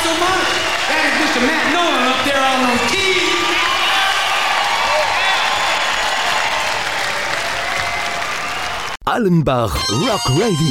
so much. That is Mr. Matt Nolan up there on those keys. Allenbach Rock Radio.